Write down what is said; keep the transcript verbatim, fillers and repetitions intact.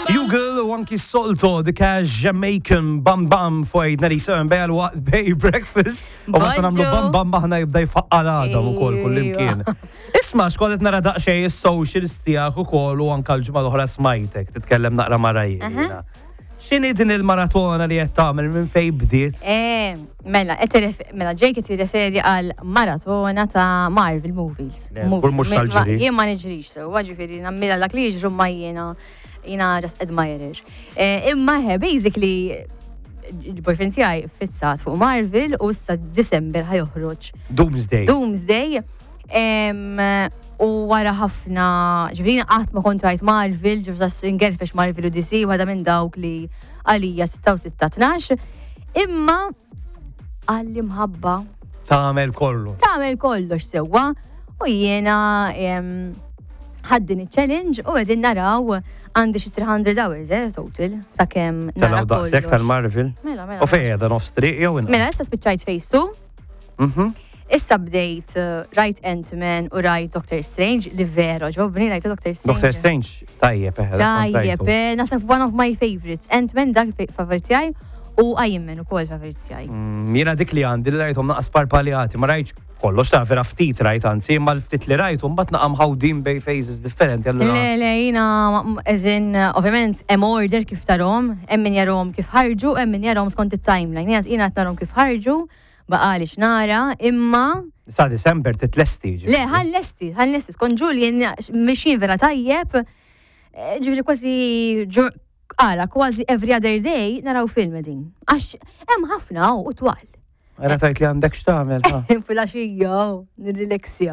Google u anki solto dik Jamaican bam bam fojna li sewem bejal waqt bej breakfast u ma namlu bam bam maħna jibda jfaqqalada u kol kullimkien. Isma xkodet nara daqxej il-socials tijak u kol u anka l-ġumma l-oħra smajtek, titkellem naqra marajjina. Xini din il-maratona li jett tagħmel minn fej bdiet? Eh, mela, mela ġej qed jirreferi għal maratona ta' Marvel Movies. Kur mhux tal-ġiri. Jien ma niġrix sew, ġifieri nammila dak li jiġru ma jiena jiena just admirer. Imma he basically il-boyfriend tiegħi fissat fuq Marvel u issa December ħajoħroġ. Doomsday. Doomsday. U wara ħafna, ġifieri qatt ma kont rajt Marvel, ġiftas ingerfex Marvel u D C, waħda minn dawk li għalija sitta u sitta tnax, imma għalli mħabba. Tagħmel kollu. Tagħmel kollox sewwa u jiena ħaddin il-challenge u għedin naraw għandi xi three hundred hours, eh, total, sakemm nara kollox. Tal-għaw daqsek tal-Marvel? Mela, mela. U fejja da nofs triq jew inqas? Mela, issa spiċċajt Phase two. Issa bdejt rajt Ant-Man u rajt Doctor Strange li vera ġobni rajt Doctor Strange. Doctor Strange tajjeb, eh. Tajjeb, nasab one of my favorites. Ant-Man dak favorit tiegħi u Iron Man ukoll favorit tiegħi. Jiena dik li għandi li rajthom naqas parpaljati, ma rajtx kollox ta' vera ftit rajt anzi, imma l-ftit li rajthom mbagħad naqam ħawdin bej phases differenti allura. Le, le, jiena eżin ovvjament hemm order kif tarhom, hemm min jarhom kif ħarġu, hemm min jarhom skont it-timeline. Jiena qed narhom kif ħarġu, baqali x'nara, imma sa December titlesti. Le, ħallesti, ħallesti, skont Julian mixin vera tajjeb, ġifieri kważi Ara, kważi every other day naraw film din. Għax hemm ħafna u twal. Għara tajt li għandek x'tagħmel. Fil-għaxija, nirrileksja.